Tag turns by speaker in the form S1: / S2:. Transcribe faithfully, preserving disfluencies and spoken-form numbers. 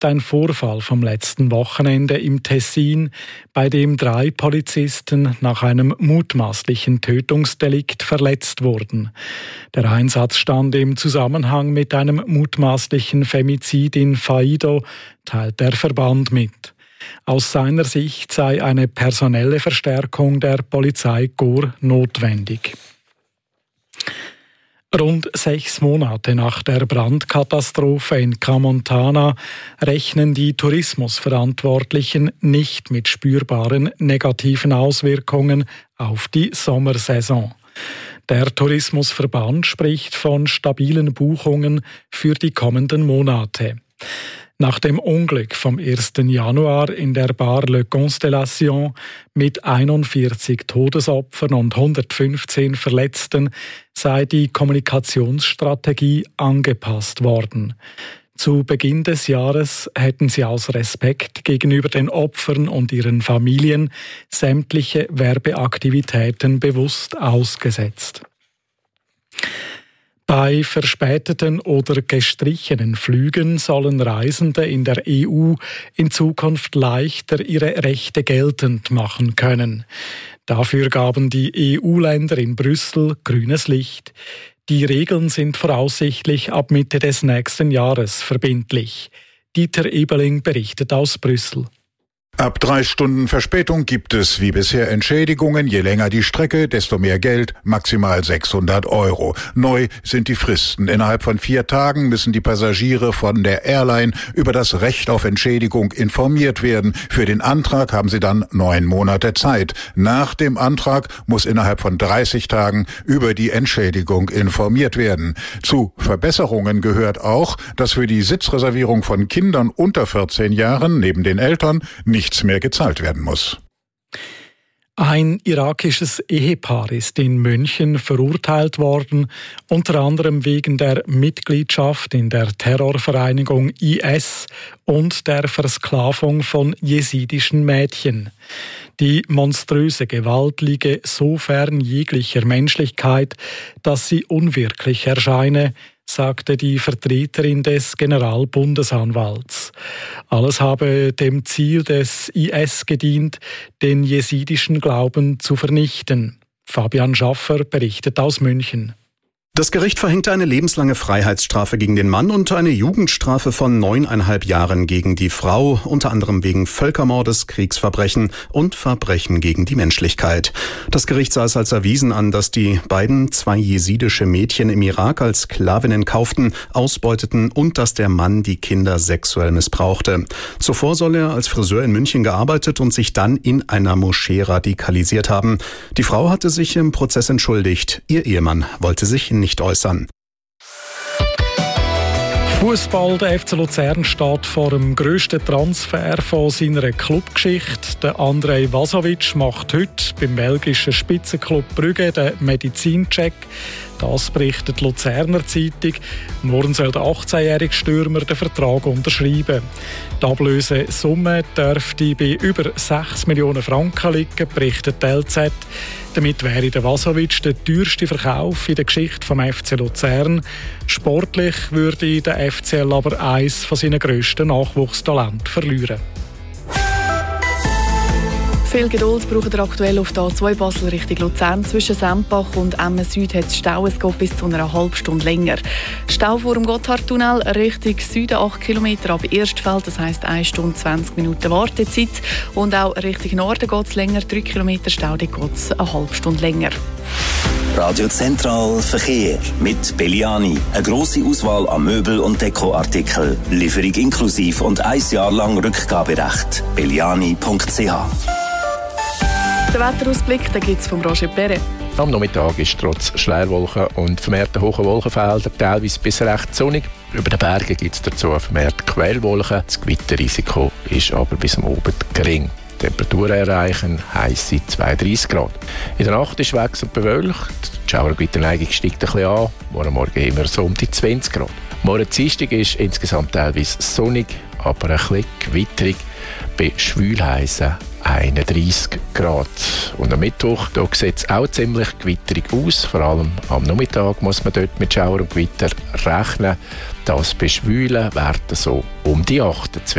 S1: ein Vorfall vom letzten Wochenende im Tessin, bei dem drei Polizisten nach einem mutmaßlichen Tötungsdelikt verletzt wurden. Der Einsatz stand im Zusammenhang mit einem mutmaßlichen Femizid in Faido, teilt der Verband mit. Aus seiner Sicht sei eine personelle Verstärkung der Polizeikorps notwendig. Rund sechs Monate nach der Brandkatastrophe in Camontana rechnen die Tourismusverantwortlichen nicht mit spürbaren negativen Auswirkungen auf die Sommersaison. Der Tourismusverband spricht von stabilen Buchungen für die kommenden Monate. Nach dem Unglück vom ersten Januar in der Bar Le Constellation mit einundvierzig Todesopfern und hundertfünfzehn Verletzten sei die Kommunikationsstrategie angepasst worden. Zu Beginn des Jahres hätten sie aus Respekt gegenüber den Opfern und ihren Familien sämtliche Werbeaktivitäten bewusst ausgesetzt. Bei verspäteten oder gestrichenen Flügen sollen Reisende in der E U in Zukunft leichter ihre Rechte geltend machen können. Dafür gaben die E U-Länder in Brüssel grünes Licht. Die Regeln sind voraussichtlich ab Mitte des nächsten Jahres verbindlich. Dieter Ebeling berichtet aus Brüssel.
S2: Ab drei Stunden Verspätung gibt es wie bisher Entschädigungen. Je länger die Strecke, desto mehr Geld, maximal sechshundert Euro. Neu sind die Fristen. Innerhalb von vier Tagen müssen die Passagiere von der Airline über das Recht auf Entschädigung informiert werden. Für den Antrag haben sie dann neun Monate Zeit. Nach dem Antrag muss innerhalb von dreißig Tagen über die Entschädigung informiert werden. Zu Verbesserungen gehört auch, dass für die Sitzreservierung von Kindern unter vierzehn Jahren neben den Eltern nicht nichts mehr gezahlt werden muss.
S1: Ein irakisches Ehepaar ist in München verurteilt worden, unter anderem wegen der Mitgliedschaft in der Terrorvereinigung I S und der Versklavung von jesidischen Mädchen. Die monströse Gewalt liege so fern jeglicher Menschlichkeit, dass sie unwirklich erscheine, sagte die Vertreterin des Generalbundesanwalts. Alles habe dem Ziel des I S gedient, den jesidischen Glauben zu vernichten. Fabian Schaffer berichtet aus München.
S3: Das Gericht verhängte eine lebenslange Freiheitsstrafe gegen den Mann und eine Jugendstrafe von neuneinhalb Jahren gegen die Frau, unter anderem wegen Völkermordes, Kriegsverbrechen und Verbrechen gegen die Menschlichkeit. Das Gericht sah es als erwiesen an, dass die beiden zwei jesidische Mädchen im Irak als Sklavinnen kauften, ausbeuteten und dass der Mann die Kinder sexuell missbrauchte. Zuvor soll er als Friseur in München gearbeitet und sich dann in einer Moschee radikalisiert haben. Die Frau hatte sich im Prozess entschuldigt. Ihr Ehemann wollte sich nicht äußern.
S1: Fußball, der F C Luzern steht vor dem grössten Transfer von seiner Clubgeschichte. Der Andrej Vasovic macht heute beim belgischen Spitzenklub Brügge den Medizincheck. Das berichtet die Luzerner Zeitung. Morgen soll der achtzehnjährige Stürmer den Vertrag unterschreiben. Die Ablösesumme dürfte bei über sechs Millionen Franken liegen, berichtet die L Z. Damit wäre der Vasovic der teuerste Verkauf in der Geschichte vom F C Luzern. Sportlich würde der F C L aber eines von seinen grössten Nachwuchstalenten verlieren.
S4: Viel Geduld braucht ihr aktuell auf der A zwei Basel Richtung Luzern. Zwischen Sempach und Emmen Süd hat es Stau. Es geht bis zu einer halben Stunde länger. Stau vor dem Gotthardtunnel Richtung Süden acht Kilometer ab Erstfeld. Das heisst eine Stunde zwanzig Minuten Wartezeit. Und auch Richtung Norden geht es länger. drei Kilometer Stau, da geht es eine halbe Stunde länger.
S5: Radio Zentral Verkehr mit Belliani. Eine grosse Auswahl an Möbel- und Dekoartikeln. Lieferung inklusiv und ein Jahr lang Rückgaberecht. belliani punkt c h.
S4: Der Wetterausblick gibt es von Roger Perret.
S6: Am Nachmittag ist trotz Schleierwolken und vermehrten hohen Wolkenfeldern teilweise bis recht sonnig. Über den Bergen gibt es dazu vermehrt Quellwolken. Das Gewitterrisiko ist aber bis am Abend gering. Die Temperaturen erreichen heisse zweiunddreissig Grad. In der Nacht ist wechselnd bewölkt. Die Schauergewitterneigung steigt ein bisschen an. Morgen Morgen immer so um die zwanzig Grad. Morgen Dienstag ist insgesamt teilweise sonnig, aber ein bisschen gewitterig bei schwülheissen einunddreissig Grad. Und am Mittwoch da sieht es auch ziemlich gewitterig aus. Vor allem am Nachmittag muss man dort mit Schauer und Gewitter rechnen. Das Beschwülen werden so um die achtundzwanzig